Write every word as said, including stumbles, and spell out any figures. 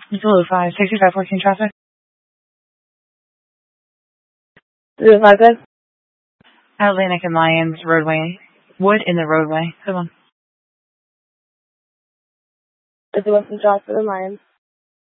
Zulu five, sixty-five fourteen traffic. Zulu five, good. Atlantic and Lyons roadway. Wood in the roadway. Come on. Is it Western Johnson and Lyons?